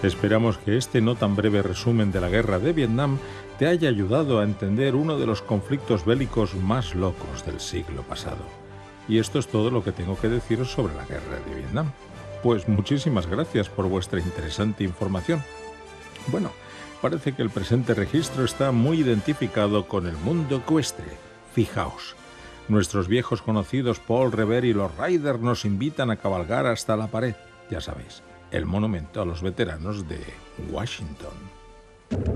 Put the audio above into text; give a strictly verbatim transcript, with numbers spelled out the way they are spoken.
Esperamos que este no tan breve resumen de la guerra de Vietnam te haya ayudado a entender uno de los conflictos bélicos más locos del siglo pasado. Y esto es todo lo que tengo que deciros sobre la guerra de Vietnam. Pues muchísimas gracias por vuestra interesante información. Bueno, parece que el presente registro está muy identificado con el mundo ecuestre. Fijaos, nuestros viejos conocidos Paul Revere y los Riders nos invitan a cabalgar hasta la pared, ya sabéis, el monumento a los veteranos de Washington.